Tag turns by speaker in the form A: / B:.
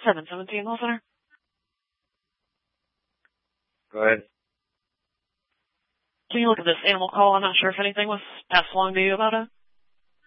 A: 717 Call Center.
B: Go ahead.
A: Can you look at this animal call? I'm not sure if anything was passed along to you about it.